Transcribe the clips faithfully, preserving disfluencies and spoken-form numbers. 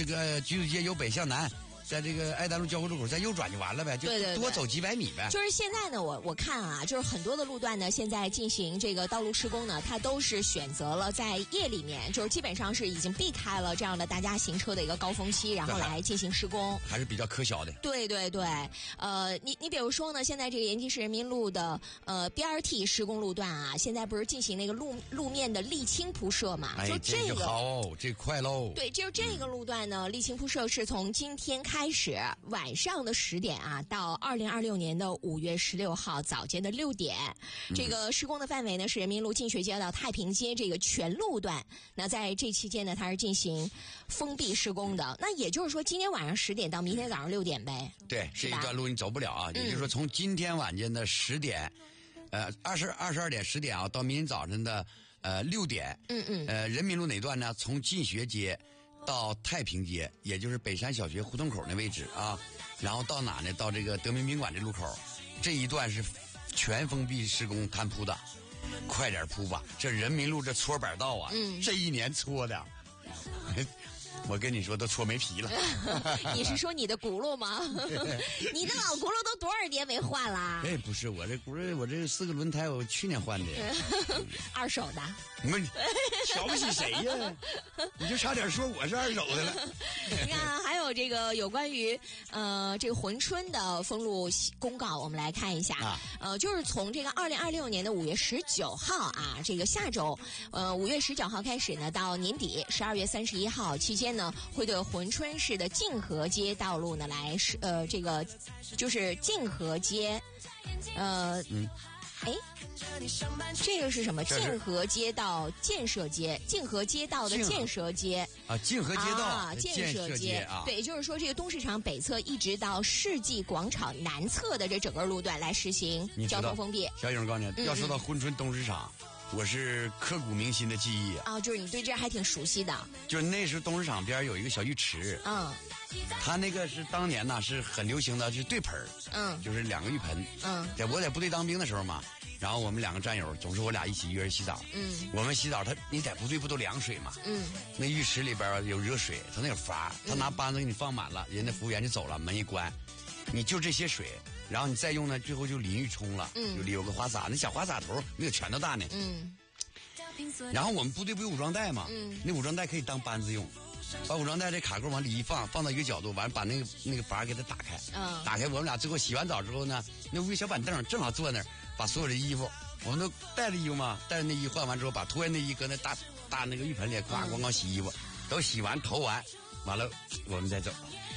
这个居住街由北向南。在这个爱丹路交汇路口再右转就完了呗，就多走几百米呗。 就是现在呢，我我看啊，就是很多的路段呢，现在进行这个道路施工呢，它都是选择了在夜里面，就是基本上是已经避开了这样的大家行车的一个高峰期，然后来进行施工， 还是比较可小的。 对对对，呃，你你比如说呢，现在这个延吉市人民路的呃 B R T 施工路段啊，现在不是进行那个路路面的沥青铺设嘛？ 哎， 就这个好，这快喽。 对，就是这个路段呢，沥青铺设是从今天开始晚上的十点啊，到二零二六年的五月十六号早间的六点。嗯、这个施工的范围呢是人民路进学街到太平街这个全路段。那在这期间呢，它是进行封闭施工的。那也就是说，今天晚上十点到明天早上六点呗。 对，这一段路你走不了啊。也就是说，从今天晚间的十点，呃，二十二十二点十点啊，到明天早晨的呃六点。 嗯嗯。 呃，人民路哪段呢？从进学街到太平街，也就是北山小学胡同口那位置啊，然后到哪呢？到这个德民宾馆这路口，这一段是全封闭施工摊铺的，快点铺吧！这人民路这搓板道啊， 嗯、 这一年搓的，我跟你说都搓没皮了。 你是说你的轱辘吗？你的老轱辘都多少年没换了？ 哎，不是，我这轱辘，我这四个轮胎我去年换的， 二手的。 你们瞧不起谁呀？你就差点说我是二手的了。 你看，还有这个有关于呃这个珲春的封路公告，我们来看一下。啊、呃，就是从这个二零二六年的五月十九号啊，这个下周，呃五月十九号开始呢，到年底十二月三十一号期间呢，会对珲春市的泾河街道路呢来呃这个就是泾河街，呃嗯。哎，这个是什么？泾河街道建设街，泾河街道的建设街啊，泾河街道啊，建设街啊， 对，也就是说，这个东市场北侧一直到世纪广场南侧的这整个路段来实行交通封闭。 小勇告诉你， 嗯、 要说到珲春东市场，我是刻骨铭心的记忆啊。 啊，就是你对这还挺熟悉的。 就是那时候东市场边有一个小浴池， 嗯， 他那个是当年呢是很流行的，就是对盆， 嗯， 就是两个浴盆， 嗯， 在我在部队当兵的时候嘛。然后我们两个战友总是我俩一起约着洗澡。 嗯， 我们洗澡，他你在部队不都凉水吗？ 嗯， 那浴池里边有热水，他那有阀，他拿扳子给你放满了，人家服务员就走了，门一关，你就这些水，然后你再用呢，最后就淋浴冲了。 嗯， 有里有个花洒，那小花洒头那个拳头大呢。 嗯， 然后我们部队不有武装带吗？ 嗯， 那武装带可以当扳子用。把武装带这卡扣往里一放，放到一个角度，完了把那个那个阀给它打开。 嗯， 打开，我们俩最后洗完澡之后呢，那屋有小板凳，正好坐那儿，把所有的衣服，我们都带着衣服嘛，带着内衣换完之后，把脱下内衣搁那大大那个浴盆里，咣咣咣洗衣服，都洗完投完，完了我们再走。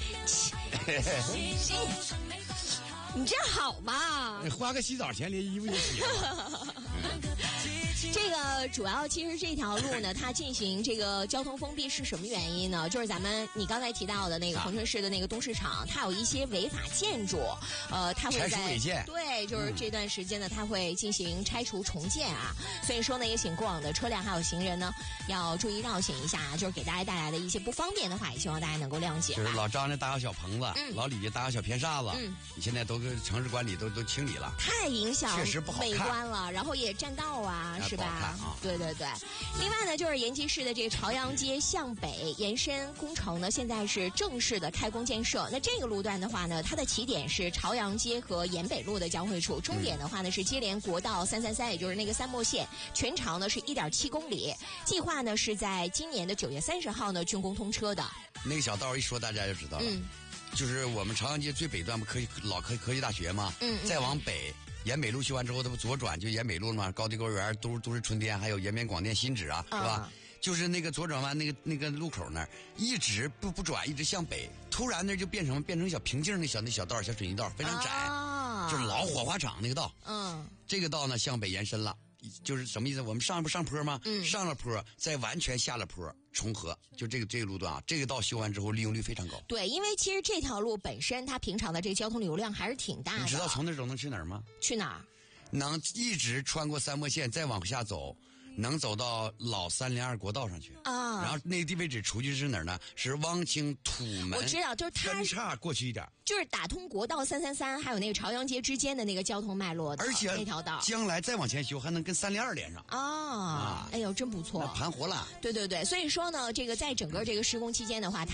你这好嘛？ 花个洗澡钱，连衣服也洗了。 这个主要其实这条路呢，它进行这个交通封闭是什么原因呢？就是咱们你刚才提到的那个珲春市的那个东市场，它有一些违法建筑，呃，它会在拆除违建， 对，就是这段时间呢，它会进行拆除重建啊。所以说呢，也请过往的车辆还有行人呢，要注意绕行一下啊，就是给大家带来的一些不方便的话，也希望大家能够谅解。 就是老张家搭个小棚子， 嗯、 老李家搭个小偏沙子， 嗯， 你现在都跟城市管理都都清理了， 太影响确实不好看美观了，然后也占道啊，是吧？ 啊， 对对对。另外呢，就是延吉市的这个朝阳街向北延伸工程呢，现在是正式的开工建设。那这个路段的话呢，它的起点是朝阳街和延北路的交汇处，终点的话呢是接连国道三三三，也就是那个三墨线，全长呢是 一点七公里。计划呢是在今年的九月三十号呢竣工通车的。 那个小道一说大家就知道了， 嗯， 就是我们朝阳街最北端不科技老科科技大学吗？ 嗯， 再往北。延北路修完之后，它不左转就延北路了吗？高地公园、都都市春天，还有延边广电新址啊，是吧？嗯、就是那个左转弯那个那个路口那儿，一直不不转，一直向北，突然那就变成变成小平径那小那小道小水泥道，非常窄， 啊、 就是老火花厂那个道。 嗯， 这个道呢向北延伸了。就是什么意思？我们上不上坡吗？ 嗯， 上了坡，再完全下了坡，重合，就这个这个路段啊，这个道修完之后利用率非常高。 对，因为其实这条路本身它平常的这个交通流量还是挺大的。 你知道从那走能去哪儿吗？ 去哪儿？ 能一直穿过三墨线，再往下走，能走到老三零二国道上去啊。 然后那个地位置出去是哪儿呢？是汪清土门。 我知道，就是它分岔过去一点， 就是打通国道三三三还有那个朝阳街之间的那个交通脉络的， 而且那条道将来再往前修还能跟三零二连上啊、哦！哎呦，真不错， 盘活了。 对对对，所以说呢，这个在整个这个施工期间的话，